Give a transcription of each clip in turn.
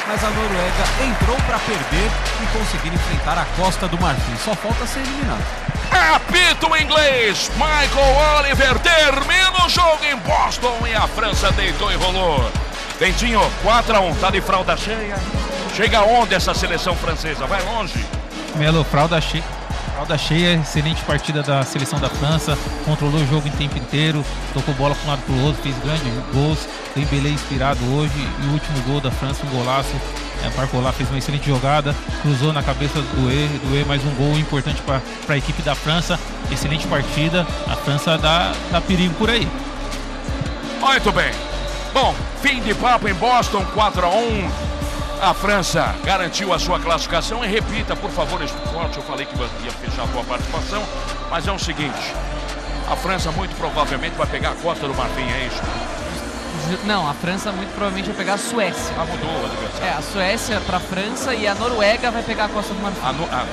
mas a Noruega entrou para perder e conseguir enfrentar a Costa do Marfim. Só falta ser eliminado. Apito inglês, Michael Oliver termina o jogo em Boston e a França deitou e rolou. Dentinho, 4-1, tá de fralda cheia. Chega onde essa seleção francesa? Vai longe. Melo, fralda cheia, excelente partida da seleção da França, controlou o jogo em tempo inteiro, tocou bola para um lado para o outro, fez grandes gols. Dembélé inspirado hoje, e o último gol da França, um golaço. Barcola fez uma excelente jogada, cruzou na cabeça do Doué, mais um gol importante para a equipe da França. Excelente partida, a França dá perigo por aí. Muito bem. Bom, fim de papo em Boston, 4-1. A França garantiu a sua classificação. E repita, por favor, esse corte. Eu falei que ia fechar a tua participação, mas é o seguinte: a França muito provavelmente vai pegar a Costa do Marfim, é isso? Não, a França muito provavelmente vai pegar a Suécia. Ah, mudou o adversário. A Suécia para a França e a Noruega vai pegar a Costa do Marfim.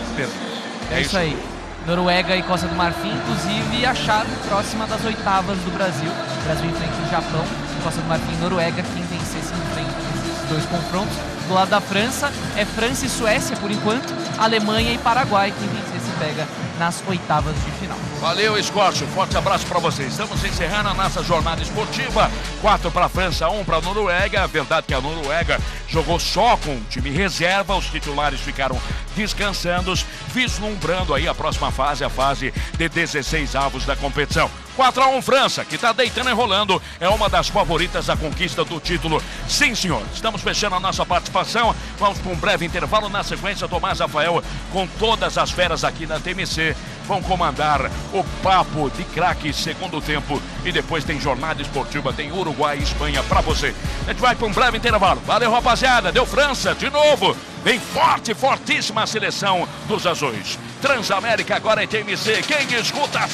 É isso aí. Noruega e Costa do Marfim, inclusive a chave próxima das oitavas do Brasil. O Brasil enfrenta o Japão, Costa do Marfim e Noruega. Quem vencer se enfrenta nesses dois confrontos. Do lado da França é França e Suécia por enquanto, Alemanha e Paraguai. Quem vencer se pega nas oitavas de final. Valeu, Scott. Um forte abraço para vocês. Estamos encerrando a nossa jornada esportiva. 4 para a França, 1 para a Noruega. É verdade que a Noruega jogou só com o time reserva. Os titulares ficaram descansando, vislumbrando aí a próxima fase, a fase de 16 avos da competição. 4-1 França, que está deitando e rolando, é uma das favoritas à conquista do título. Sim, senhor. Estamos fechando a nossa participação. Vamos para um breve intervalo. Na sequência, Tomás Rafael, com todas as feras aqui na TMC, vão comandar o papo de craque segundo tempo. E depois tem jornada esportiva, tem Uruguai e Espanha para você. A gente vai para um breve intervalo. Valeu, rapaziada. Deu França de novo. Vem forte, fortíssima a seleção dos azuis. Transamérica agora é TMC. Quem escuta